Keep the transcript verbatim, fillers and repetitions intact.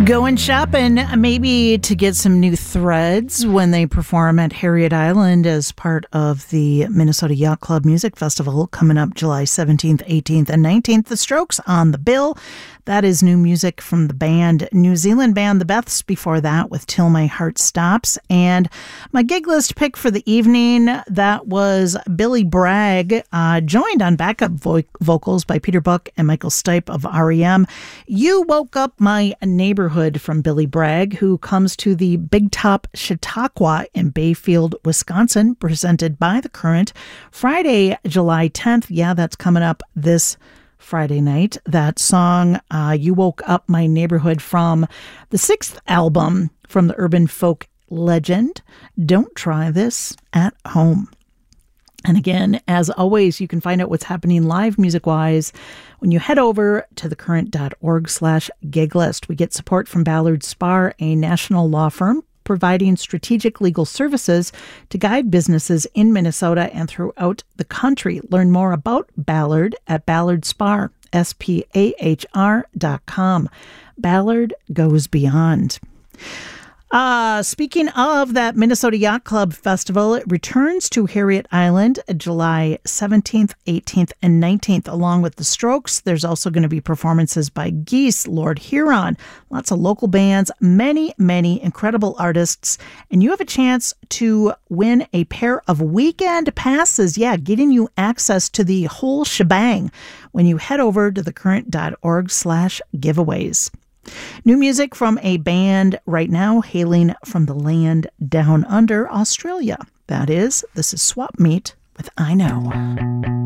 Going shopping, maybe to get some new threads when they perform at Harriet Island as part of the Minnesota Yacht Club Music Festival coming up July seventeenth, eighteenth, and nineteenth. The Strokes on the bill. That is new music from the band, New Zealand band The Beths, before that with Till My Heart Stops. And my gig list pick for the evening, that was Billy Bragg, uh, joined on backup vo- vocals by Peter Buck and Michael Stipe of R E M. You Woke Up My Neighborhood from Billy Bragg, who comes to the Big Top Chautauqua in Bayfield, Wisconsin, presented by The Current, Friday, July tenth. Yeah, that's coming up this Friday night. That song, uh, You Woke Up My Neighborhood, from the sixth album from the urban folk legend, Don't Try This at Home. And again, as always, you can find out what's happening live music-wise when you head over to thecurrent.org slash gig list. We get support from Ballard Spahr, a national law firm providing strategic legal services to guide businesses in Minnesota and throughout the country. Learn more about Ballard at Ballard Spahr, S P A H R dot com. Ballard goes beyond. Uh, speaking of that Minnesota Yacht Club Festival, it returns to Harriet Island July seventeenth, eighteenth, and nineteenth, along with the Strokes. There's also going to be performances by Geese, Lord Huron, lots of local bands, many, many incredible artists, and you have a chance to win a pair of weekend passes. Yeah, getting you access to the whole shebang when you head over to thecurrent.org slash giveaways. New music from a band right now hailing from the land down under, Australia. That is, this is Swap Meet with I Know.